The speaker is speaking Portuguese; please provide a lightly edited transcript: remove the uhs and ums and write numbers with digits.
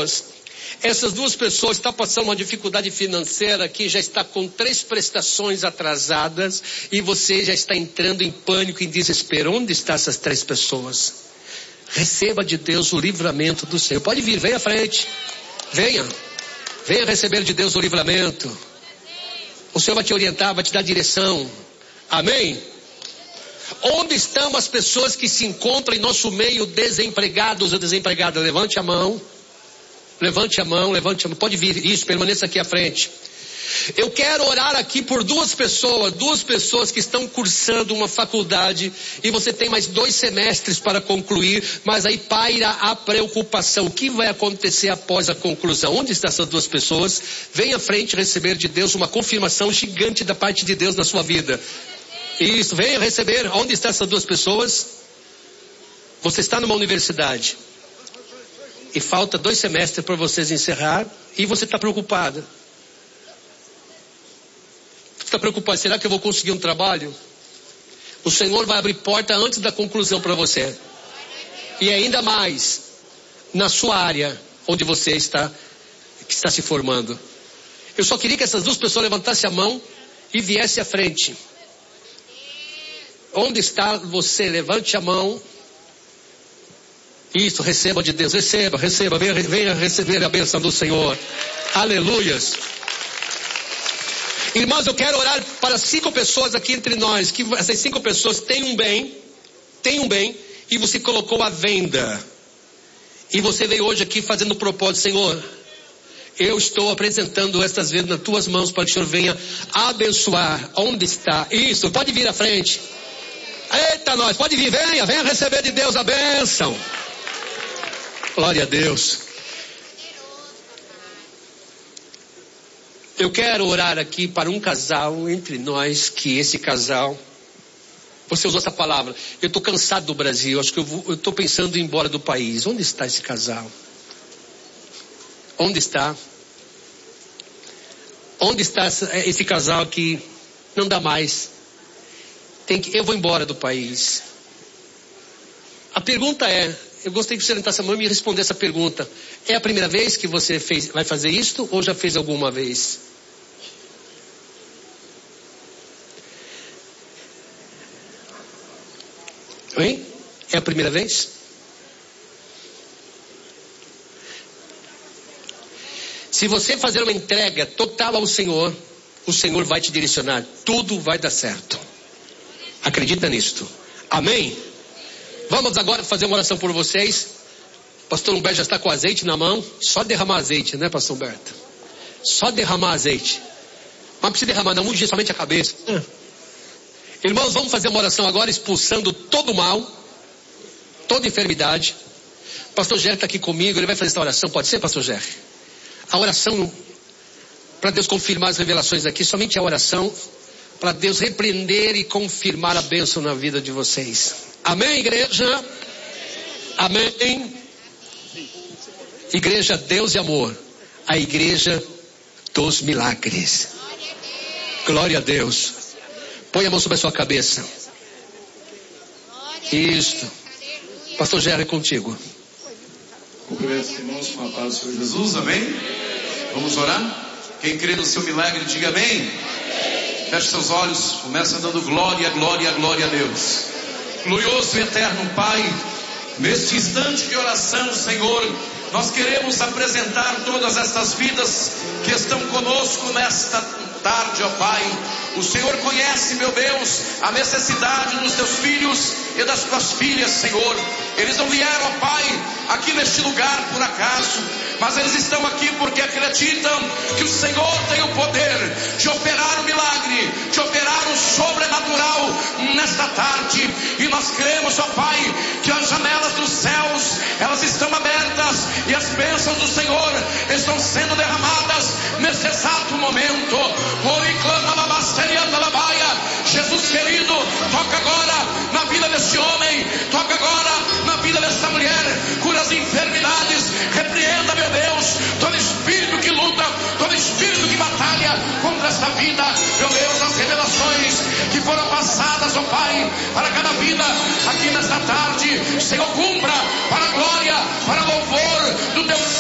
pessoas. Essas duas pessoas estão passando uma dificuldade financeira que já está com 3 prestações atrasadas e você já está entrando em pânico e em desespero. Onde estão essas 3 pessoas? Receba de Deus o livramento do Senhor. Pode vir, venha à frente. Venha receber de Deus o livramento. O Senhor vai te orientar, vai te dar direção. Amém? Onde estão as pessoas que se encontram em nosso meio desempregados ou desempregadas? Levante a mão. Levante a mão. Pode vir, isso, permaneça aqui à frente. Eu quero orar aqui por duas pessoas que estão cursando uma faculdade e você tem mais 2 semestres para concluir, mas aí paira a preocupação. O que vai acontecer após a conclusão? Onde estão essas 2 pessoas? Venha à frente receber de Deus uma confirmação gigante da parte de Deus na sua vida. Isso, venha receber. Onde estão essas 2 pessoas? Você está numa universidade e falta 2 semestres para vocês encerrar e você está preocupada. Está preocupado, será que eu vou conseguir um trabalho? O Senhor vai abrir porta antes da conclusão para você. E ainda mais na sua área onde você está se formando. Eu só queria que essas 2 pessoas levantassem a mão e viessem à frente. Onde está você? Levante a mão. Isso, receba de Deus, receba, venha receber a bênção do Senhor. Aleluias. Irmãos, eu quero orar para 5 pessoas aqui entre nós, que essas 5 pessoas têm um bem, e você colocou à venda. E você veio hoje aqui fazendo o propósito, Senhor, eu estou apresentando estas vendas nas tuas mãos para que o Senhor venha abençoar. Onde está? Isso, pode vir à frente. Eita nós, pode vir, venha receber de Deus a bênção. Glória a Deus. Eu quero orar aqui para um casal entre nós, que esse casal, você usou essa palavra, eu estou cansado do Brasil, acho que eu estou pensando em ir embora do país. Onde está esse casal? Onde está? Onde está esse casal que não dá mais? Eu vou embora do país. A pergunta é, eu gostaria que você levantasse a mão e me responder essa pergunta. É a primeira vez que você vai fazer isto ou já fez alguma vez? Hein? É a primeira vez? Se você fazer uma entrega total ao Senhor, o Senhor vai te direcionar. Tudo vai dar certo. Acredita nisto. Amém? Vamos agora fazer uma oração por vocês. Pastor Humberto já está com azeite na mão. Só derramar azeite, né, Pastor Humberto? Só derramar azeite. Mas não precisa derramar, não, unge somente a cabeça. Irmãos, vamos fazer uma oração agora, expulsando todo o mal, toda enfermidade. Pastor Jerry está aqui comigo, ele vai fazer essa oração. Pode ser, Pastor Jerry? A oração, para Deus confirmar as revelações aqui, somente a oração, para Deus repreender e confirmar a bênção na vida de vocês. Amém, igreja? Amém. Igreja Deus e amor. A igreja dos milagres. Glória a Deus. Põe a mão sobre a sua cabeça. Isto. Pastor Jerry, é contigo. Cumprimento os irmãos com a paz do Senhor Jesus, amém? Vamos orar? Quem crê no seu milagre, diga amém. Feche seus olhos, começa dando glória, glória, glória a Deus. Glorioso e eterno Pai, neste instante de oração, Senhor, nós queremos apresentar todas estas vidas que estão conosco nesta tarde, ó Pai. O Senhor conhece, meu Deus, a necessidade dos teus filhos e das tuas filhas, Senhor. Eles não vieram, ó Pai, aqui neste lugar por acaso, mas eles estão aqui porque acreditam que o Senhor tem o poder de operar o milagre, de operar o sobrenatural nesta tarde. E nós cremos, ó Pai, que as janelas dos céus, elas estão abertas e as bênçãos do Senhor estão sendo derramadas nesse exato momento. Jesus querido, toca agora na vida deste homem, toca agora na vida desta mulher, cura as enfermidades, repreenda, meu Deus, todo espírito que luta, todo espírito que batalha contra esta vida, meu Deus, as revelações que foram passadas, ó Pai, para cada vida aqui nesta tarde, Senhor, cumpra para a glória, para louvor do teu